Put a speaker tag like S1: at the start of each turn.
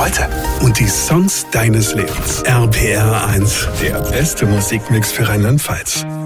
S1: heute und die Songs deines Lebens. RPR 1, der beste Musikmix für Rheinland-Pfalz.